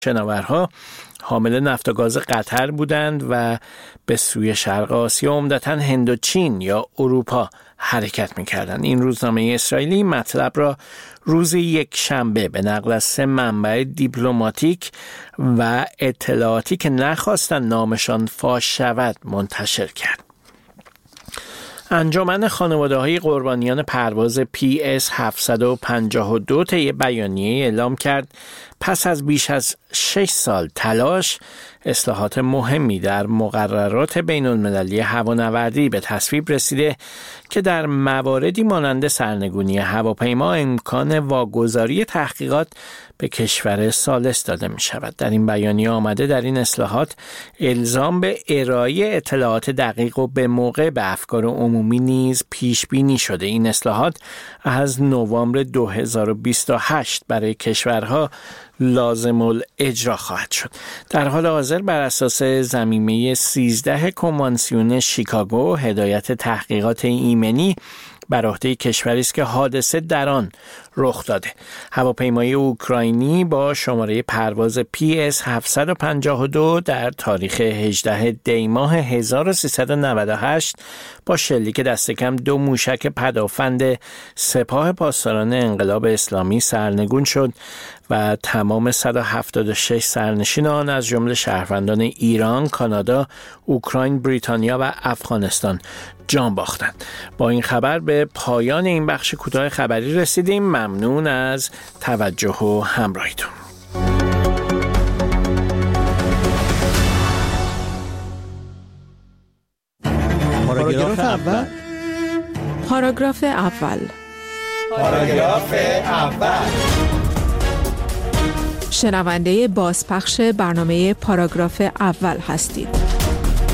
شناورها حامل نفت و گاز قطر بودند و به سوی شرق آسیا، عمدتاً هند و چین یا اروپا حرکت می‌کردند. این روزنامه اسرائیلی مطلب را روز یکشنبه به نقل از 3 منبع دیپلماتیک و اطلاعاتی که نخواستند نامشان فاش شود منتشر کرد. انجمن خانواده‌های قربانیان پرواز PS 752 طی بیانیه اعلام کرد پس از بیش از 6 سال تلاش، اصلاحات مهمی در مقررات بین‌المللی هوانوردی به تصویب رسیده که در مواردی مانند سرنگونی هواپیما امکان واگذاری تحقیقات به کشور ثالث داده می شود. در این بیانیه آمده در این اصلاحات الزام به ارائه اطلاعات دقیق و به موقع به افکار عمومی نیز پیش بینی شده. این اصلاحات از نوامبر 2028 برای کشورها لازم الاجرا خواهد شد. در حال حاضر بر اساس ضمیمه 13 کنوانسیون شیکاگو، هدایت تحقیقات ایمنی بر عهده کشوری است که حادثه در آن رخ داده. هواپیمای اوکراینی با شماره پرواز PS 752 در تاریخ 18 دی ماه 1398 با شلیک دست کم 2 موشک پدافند سپاه پاسداران انقلاب اسلامی سرنگون شد و تمام 176 سرنشین آن از جمله شهروندان ایران، کانادا، اوکراین، بریتانیا و افغانستان جان باختند. با این خبر به پایان این بخش کوتاه خبری رسیدیم. ممنون از توجه و همراهیتون. پاراگراف اول. پاراگراف اول. پاراگراف اول. شنونده بازپخش برنامه پاراگراف اول هستید.